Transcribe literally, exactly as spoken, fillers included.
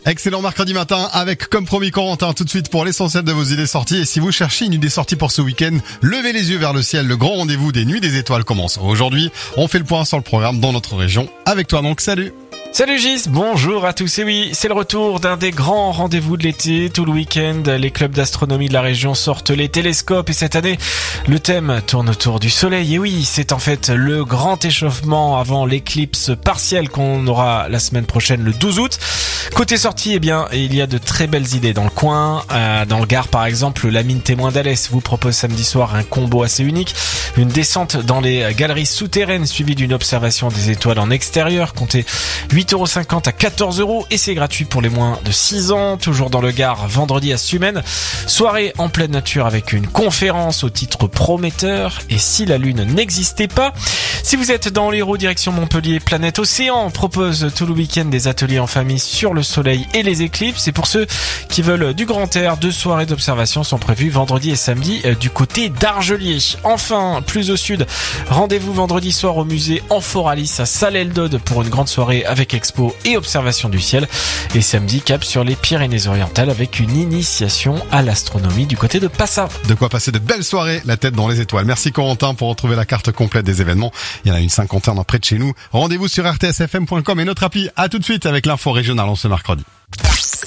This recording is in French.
Excellent mercredi matin avec, comme promis, Corentin, tout de suite pour l'essentiel de vos idées sorties. Et si vous cherchez une idée sortie pour ce week-end, levez les yeux vers le ciel. Le grand rendez-vous des Nuits des Étoiles commence aujourd'hui. On fait le point sur le programme dans notre région. Avec toi donc, salut. Salut Gis, bonjour à tous. Et oui, c'est le retour d'un des grands rendez-vous de l'été. Tout le week-end, les clubs d'astronomie de la région sortent les télescopes et cette année, le thème tourne autour du soleil. Et oui, c'est en fait le grand échauffement avant l'éclipse partielle qu'on aura la semaine prochaine, le douze août. Côté sortie, eh bien, il y a de très belles idées dans le coin. Euh, dans le Gard, par exemple, la mine témoin d'Alès vous propose samedi soir un combo assez unique. Une descente dans les galeries souterraines suivie d'une observation des étoiles en extérieur. Comptez huit euros cinquante à quatorze euros et c'est gratuit pour les moins de six ans. Toujours dans le Gard, vendredi à Sumène, soirée en pleine nature avec une conférence au titre prometteur. Et si la lune n'existait pas? Si vous êtes dans l'Hérault direction Montpellier, Planète Océan propose tout le week-end des ateliers en famille sur le soleil et les éclipses. Et pour ceux qui veulent du grand air, deux soirées d'observation sont prévues vendredi et samedi du côté d'Argelier. Enfin, plus au sud, rendez-vous vendredi soir au musée Amphoralis à Salles-Eldode pour une grande soirée avec expo et observation du ciel. Et samedi, cap sur les Pyrénées-Orientales avec une initiation à l'astronomie du côté de Passat. De quoi passer de belles soirées, la tête dans les étoiles. Merci Corentin. Pour retrouver la carte complète des événements, il y en a une cinquantaine près de chez nous. Rendez-vous sur r t s f m point com et notre appli. À tout de suite avec l'info régionale en ce mercredi.